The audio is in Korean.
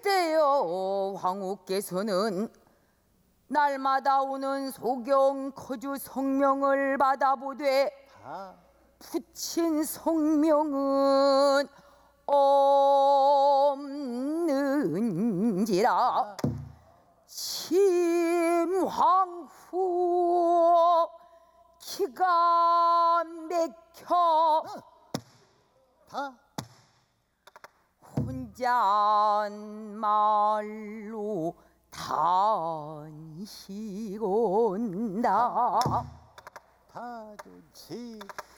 글쎄요, 황후께서는 날마다 오는 소경 거주 성명을 받아보되 붙인 성명은 없는지라. 심황후 기가 막혀 혼자 말로 단시곤다. 다 좋지.